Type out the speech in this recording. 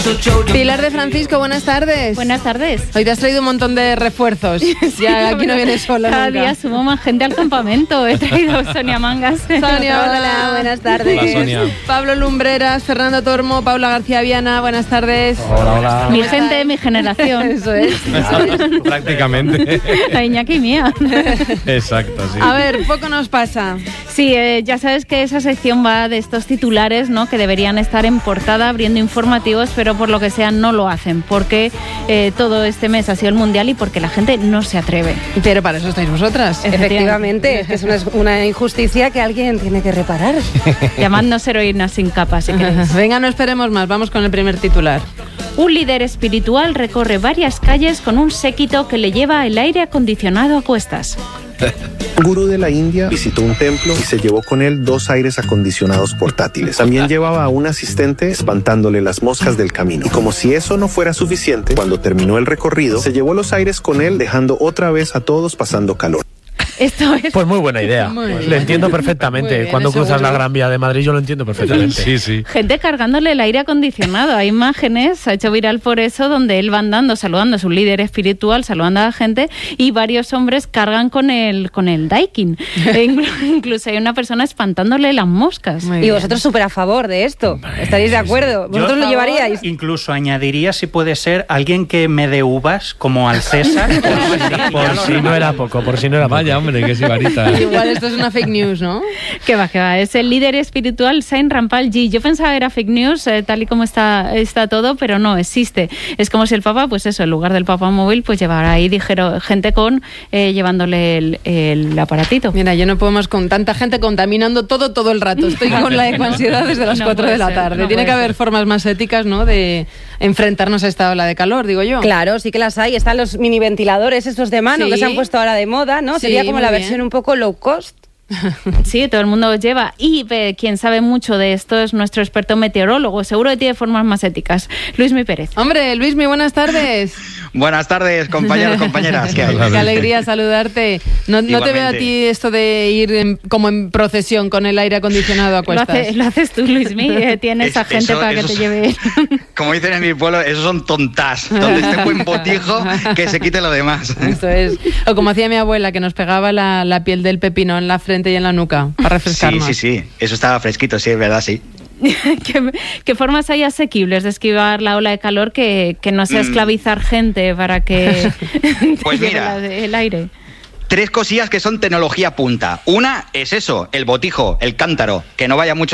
Pilar de Francisco, buenas tardes. Buenas tardes. Hoy te has traído un montón de refuerzos. Ya aquí no vienes sola. Cada nunca. día subo más gente al campamento. He traído a Sonia Mangas. Sonia, hola, buenas tardes. Hola, Sonia. Pablo Lumbreras, Fernando Tormo, Paula García Viana, buenas tardes. Hola. Mi gente, mi generación. Eso es. Prácticamente. La Iñaki mía. Exacto, sí. A ver, poco nos pasa. Sí, ya sabes que esa sección va de estos titulares, ¿no? Que deberían estar en portada abriendo informativos, pero por lo que sea no lo hacen, porque todo este mes ha sido el Mundial y porque la gente no se atreve. Pero para eso estáis vosotras. Efectivamente, es que es una injusticia que alguien tiene que reparar. Llamadnos heroínas sin capa, si queréis. Venga, no esperemos más, vamos con el primer titular. Un líder espiritual recorre varias calles con un séquito que le lleva el aire acondicionado a cuestas. Un gurú de la India visitó un templo y se llevó con él 2 aires acondicionados portátiles. También llevaba a un asistente espantándole las moscas del camino. Y como si eso no fuera suficiente, cuando terminó el recorrido, se llevó los aires con él, dejando otra vez a todos pasando calor. Esto es... Pues muy buena idea. Lo entiendo perfectamente. Muy bien, Cuando cruzas seguro. la Gran Vía de Madrid yo lo entiendo perfectamente. Sí, sí. Gente cargándole el aire acondicionado. Hay imágenes, se ha hecho viral por eso, donde él va andando, saludando a su líder espiritual, saludando a la gente, y varios hombres cargan con el Daikin. Incluso hay una persona espantándole las moscas. Muy Y bien. vosotros súper a favor de esto. ¿Estaréis de acuerdo? ¿Vosotros Yo, lo llevaríais? Incluso añadiría, si puede ser, alguien que me dé uvas, como al César. Por si no era poco, por si no era poco. Vaya, hombre, que sibarita. Igual esto es una fake news, ¿no? Que va, es el líder espiritual Saint Rampalji. Yo pensaba que era fake news, tal y como está todo, pero no, existe. Es como si el Papa, pues eso, en lugar del Papa móvil, pues llevara ahí, dijeron, gente llevándole el aparatito. Mira, yo no podemos con tanta gente contaminando todo el rato. Estoy con la ansiedad desde las No 4 de puede la ser, tarde. no Tiene que puede haber formas más éticas, ¿no? De enfrentarnos a esta ola de calor, digo yo. Claro, sí que las hay. Están los mini ventiladores estos de mano Sí. que se han puesto ahora de moda, ¿no? Sí, Sería como muy la bien. versión un poco low cost. Sí, todo el mundo los lleva. Y quien sabe mucho de esto es nuestro experto meteorólogo. Seguro que tiene formas más éticas. Luismi Pérez. Hombre, Luismi, buenas tardes. Buenas tardes, compañeros, compañeras. ¿Qué hay? Qué alegría saludarte. No te veo a Igualmente. ti esto de ir como en procesión con el aire acondicionado a cuestas. Lo haces tú, Luismi. Tienes a gente Eso- para que eso te es- lleve. Como dicen en mi pueblo, esos son tontas. Donde esté buen botijo, que se quite lo demás. Eso es. O como hacía mi abuela, que nos pegaba la piel del pepino en la frente y en la nuca para refrescarnos. Sí. Eso estaba fresquito, sí, es verdad, sí. ¿Qué formas hay asequibles de esquivar la ola de calor que no sea esclavizar gente para que Pues te lleve mira. el aire? 3 cosillas que son tecnología punta. Una es eso, el botijo, el cántaro, que no vaya mucho